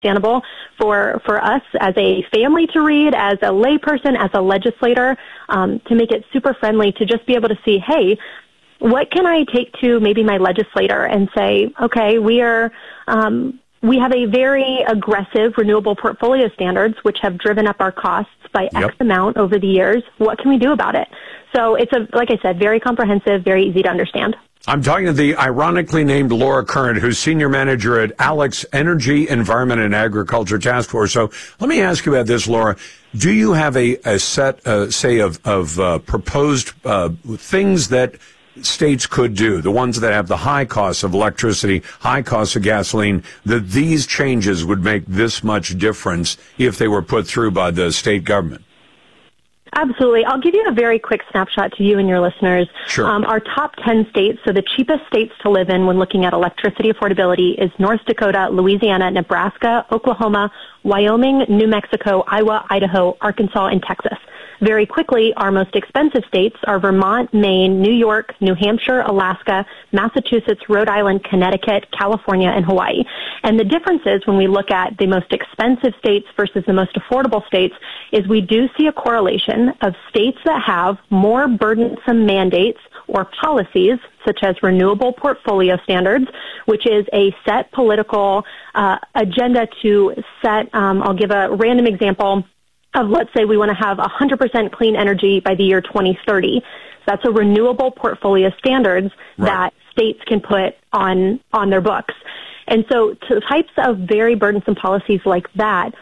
understandable for us as a family to read, as a layperson, as a legislator, to make it super friendly to just be able to see, hey, what can I take to maybe my legislator and say, okay, we have a very aggressive renewable portfolio standards, which have driven up our costs by X amount over the years. What can we do about it? So it's like I said, very comprehensive, very easy to understand. I'm talking to the ironically named Laura Current, who's Senior Manager at ALEC Energy, Environment, and Agriculture Task Force. So let me ask you about this, Laura. Do you have a set, say, of proposed things that states could do, the ones that have the high costs of electricity, high costs of gasoline, that these changes would make this much difference if they were put through by the state government? Absolutely. I'll give you a very quick snapshot to you and your listeners. Sure. Our top 10 states, so the cheapest states to live in when looking at electricity affordability is North Dakota, Louisiana, Nebraska, Oklahoma, Wyoming, New Mexico, Iowa, Idaho, Arkansas, and Texas. Very quickly, our most expensive states are Vermont, Maine, New York, New Hampshire, Alaska, Massachusetts, Rhode Island, Connecticut, California, and Hawaii. And the difference is when we look at the most expensive states versus the most affordable states is we do see a correlation of states that have more burdensome mandates or policies, such as renewable portfolio standards, which is a set political agenda to set, I'll give a random example of, let's say we want to have 100% clean energy by the year 2030. So that's a renewable portfolio standards that states can put on their books. And so types of very burdensome policies like that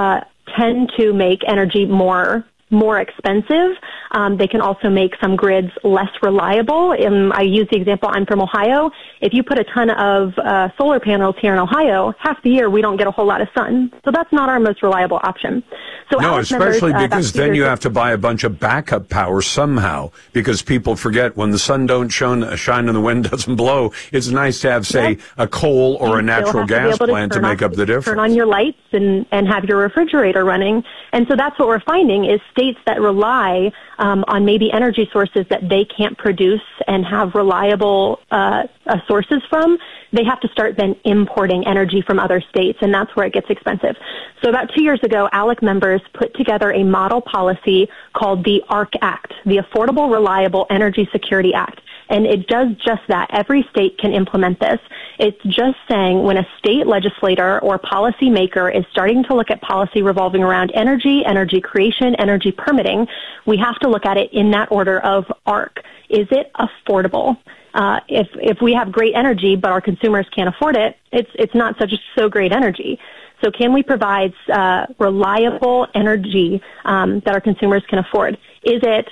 tend to make energy more expensive. They can also make some grids less reliable. I use the example, I'm from Ohio. If you put a ton of solar panels here in Ohio, half the year we don't get a whole lot of sun. So that's not our most reliable option. So no, especially because then you have to buy a bunch of backup power somehow, because people forget when the sun don't shine and the wind doesn't blow, it's nice to have, say, a coal or a natural gas plant to make up the difference. Turn on your lights and have your refrigerator running. And so that's what we're finding is states that rely on maybe energy sources that they can't produce and have reliable sources from, they have to start then importing energy from other states, and that's where it gets expensive. So about 2 years ago, ALEC members put together a model policy called the ARC Act, the Affordable Reliable Energy Security Act. And it does just that. Every state can implement this. It's just saying when a state legislator or policy maker is starting to look at policy revolving around energy, energy creation, energy permitting, we have to look at it in that order of ARC. Is it affordable? If we have great energy but our consumers can't afford it, it's not so great energy. So can we provide reliable energy that our consumers can afford? Is it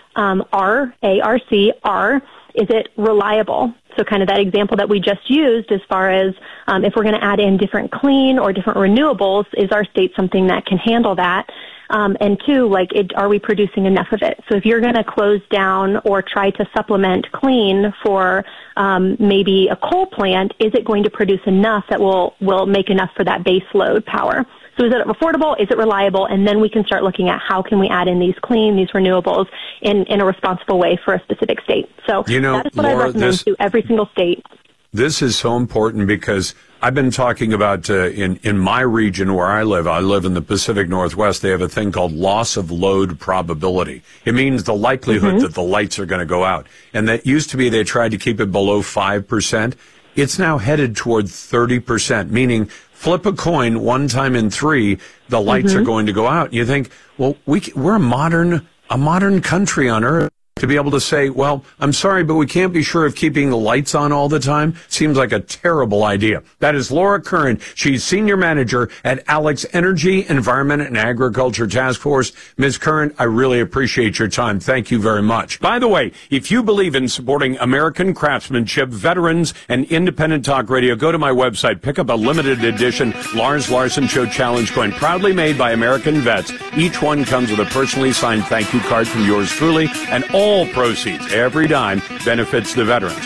R? Is it reliable? So kind of that example that we just used as far as if we're going to add in different clean or different renewables, is our state something that can handle that? And two, are we producing enough of it? So if you're going to close down or try to supplement clean for maybe a coal plant, is it going to produce enough that will make enough for that base load power? So is it affordable? Is it reliable? And then we can start looking at how can we add in these renewables in a responsible way for a specific state. So that is what Laura, I recommend to every single state. This is so important because I've been talking about in my region where I live in the Pacific Northwest, they have a thing called loss of load probability. It means the likelihood that the lights are going to go out. And that used to be they tried to keep it below 5%. It's now headed toward 30%, meaning flip a coin one time in 3, the lights are going to go out. You think, well, we're a modern country on Earth. To be able to say, well, I'm sorry, but we can't be sure of keeping the lights on all the time seems like a terrible idea. That is Laura Current. She's Senior Manager at ALEC Energy, Environment, and Agriculture Task Force. Ms. Current, I really appreciate your time. Thank you very much. By the way, if you believe in supporting American craftsmanship, veterans, and independent talk radio, go to my website, pick up a limited edition Lars Larson Show Challenge coin, proudly made by American vets. Each one comes with a personally signed thank you card from yours truly, and all proceeds, every dime, benefits the veterans.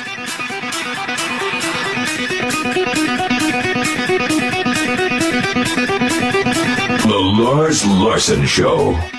The Lars Larson Show.